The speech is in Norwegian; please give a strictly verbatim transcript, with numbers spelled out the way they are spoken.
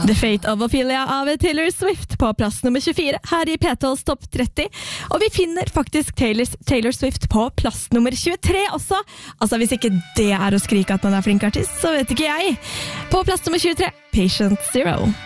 The Fate of Ophelia av Taylor Swift på plass nummer tjuefire her i P tolvs topp tretti. Og vi finner faktisk Taylor, Taylor Swift på plass nummer tjuetre også. Altså hvis ikke det er å skrike at man er flink artist, så vet ikke jeg. På plass nummer tjuetre, Patient Zero.